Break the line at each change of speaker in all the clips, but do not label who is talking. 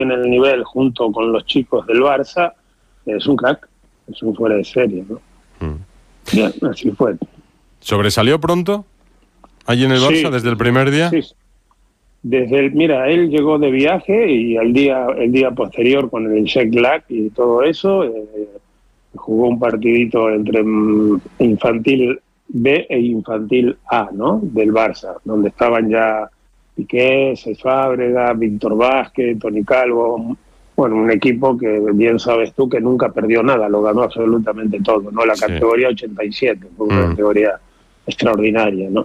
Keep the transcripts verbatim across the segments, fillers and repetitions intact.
en el nivel junto con los chicos del Barça, es un crack, es un fuera de serie, ¿no? Mm. Bien, así fue.
¿Sobresalió pronto allí en el Barça, sí, desde el primer día?
Sí, desde el, mira, él llegó de viaje y al día, el día posterior con el jet lag y todo eso, eh, jugó un partidito entre um, infantil B e infantil A, ¿no? Del Barça, donde estaban ya Piqué, Cesc Fábregas, Víctor Vázquez, Toni Calvo, bueno, un equipo que bien sabes tú que nunca perdió nada, lo ganó absolutamente todo, ¿no? La sí. categoría ochenta y siete, fue una mm. categoría extraordinaria, ¿no?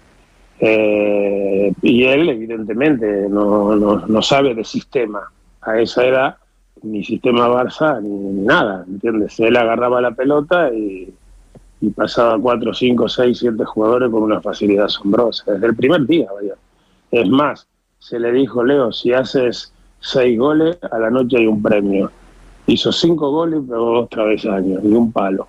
Eh, y él, evidentemente, no, no, no sabe de sistema. A esa edad, ni sistema Barça, ni, ni nada, ¿entiendes? Él agarraba la pelota y, y pasaba cuatro, cinco, seis, siete jugadores con una facilidad asombrosa, desde el primer día, vaya. Es más, se le dijo, Leo, si haces seis goles, a la noche hay un premio. Hizo cinco goles y pegó dos travesaños y un palo.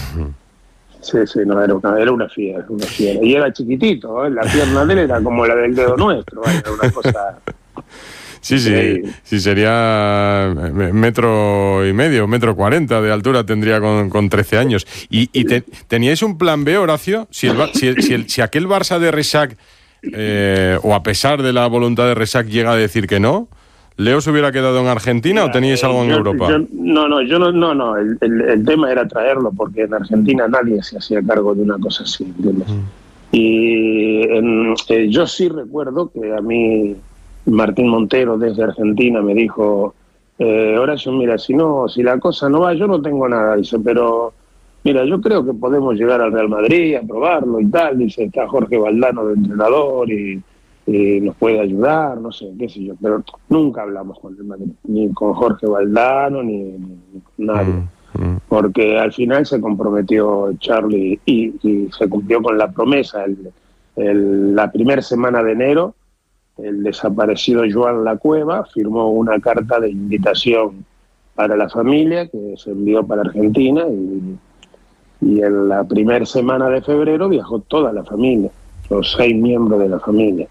Sí, sí, no, era una, era una fiera, una fiera. Y era chiquitito, ¿eh? La pierna de él era como la del dedo nuestro, ¿eh? Era una cosa...
Sí, sí, sí, sería metro y medio, metro cuarenta de altura tendría con, con trece años. ¿Y, y te, teníais un plan B, Horacio? Si, el, si, el, si, el, si aquel Barça de Rexach, eh, o a pesar de la voluntad de Rexach, llega a decir que no, ¿Leo se hubiera quedado en Argentina, Mira, o teníais algo en
yo,
Europa?
Yo, no, no, yo no, no, no. El, el, el tema era traerlo, porque en Argentina nadie se hacía cargo de una cosa así, ¿entiendes? Mm. Y en, eh, yo sí recuerdo que a mí Martín Montero desde Argentina me dijo, eh, Horacio, mira, si no, si la cosa no va, yo no tengo nada, dice, pero mira, yo creo que podemos llegar al Real Madrid a probarlo y tal, dice, está Jorge Valdano de entrenador y Eh, nos puede ayudar, no sé, qué sé yo, pero nunca hablamos con el Madrid, ni con Jorge Valdano, ni, ni, ni con nadie, mm, mm. porque al final se comprometió Charlie y, y se cumplió con la promesa. El, el, la primera semana de enero, el desaparecido Joan Lacueva firmó una carta de invitación para la familia que se envió para Argentina y, y en la primera semana de febrero viajó toda la familia, los seis miembros de la familia.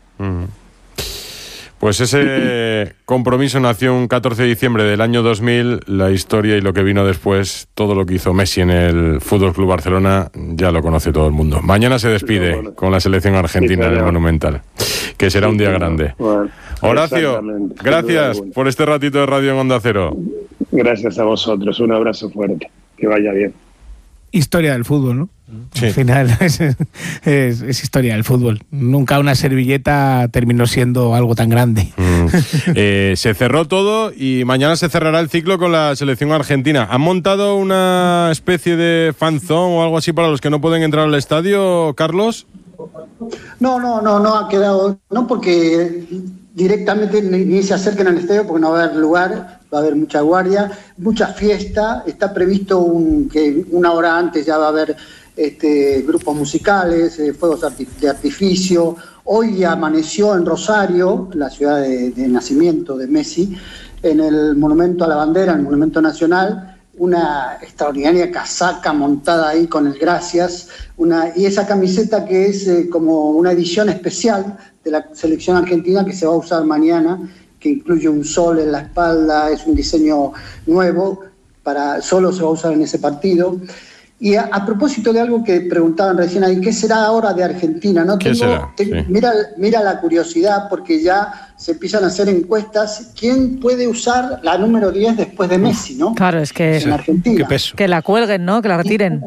Pues ese compromiso nació un catorce de diciembre del año dos mil. La historia y lo que vino después, todo lo que hizo Messi en el Fútbol Club Barcelona, ya lo conoce todo el mundo. Mañana se despide sí, bueno. con la selección argentina sí, en el Monumental, que será sí, un día grande. Bueno, Horacio, gracias bueno. por este ratito de radio en Onda Cero.
Gracias a vosotros, un abrazo fuerte, que vaya bien.
Historia del fútbol, ¿no?
Sí.
Al final es, es, es historia del fútbol. Nunca una servilleta terminó siendo algo tan grande.
Mm. Eh, se cerró todo y mañana se cerrará el ciclo con la selección argentina. ¿Han montado una especie de fanzone o algo así para los que no pueden entrar al estadio, Carlos?
No, no, no, no ha quedado, no porque directamente ni, ni se acerquen al estadio porque no va a haber lugar, va a haber mucha guardia, mucha fiesta. Está previsto un, que una hora antes ya va a haber este, grupos musicales, eh, fuegos de artificio. Hoy amaneció en Rosario, la ciudad de, de nacimiento de Messi, en el Monumento a la Bandera, el Monumento Nacional, una extraordinaria casaca montada ahí con el Gracias, una, y esa camiseta que es eh, como una edición especial de la selección argentina que se va a usar mañana, que incluye un sol en la espalda, es un diseño nuevo, para, solo se va a usar en ese partido. Y a, a propósito de algo que preguntaban recién ahí, ¿qué será ahora de Argentina? ¿No?
¿Qué
Tengo,
será?
te,
Sí.
mira, mira la curiosidad, porque ya se empiezan a hacer encuestas. ¿Quién puede usar la número diez después de Messi, no?
Claro, es que,
en Argentina.
Qué peso.
Que la cuelguen, ¿no? Que la retiren.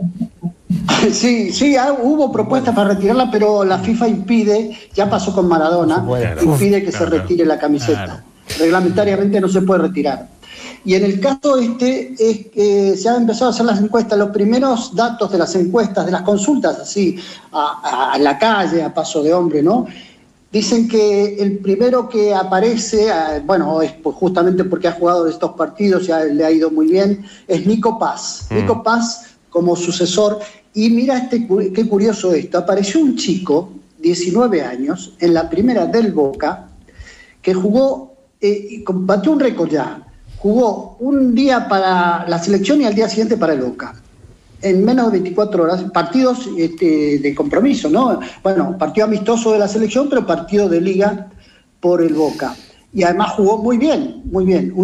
Sí, sí, hubo propuestas para retirarla, pero la FIFA impide, ya pasó con Maradona, impide que se retire la camiseta. Reglamentariamente no se puede retirar. Y en el caso este es que se han empezado a hacer las encuestas, los primeros datos de las encuestas, de las consultas, así, a, a la calle, a paso de hombre, ¿no? Dicen que el primero que aparece, bueno, es justamente porque ha jugado estos partidos, ya le ha ido muy bien, es Nico Paz. Mm. Nico Paz como sucesor. Y mira este, qué curioso esto, apareció un chico, diecinueve años, en la primera del Boca, que jugó, eh, batió un récord ya, jugó un día para la selección y al día siguiente para el Boca, en menos de veinticuatro horas, partidos este, de compromiso, ¿no? Bueno, partido amistoso de la selección, pero partido de liga por el Boca. y además jugó muy bien, muy bien.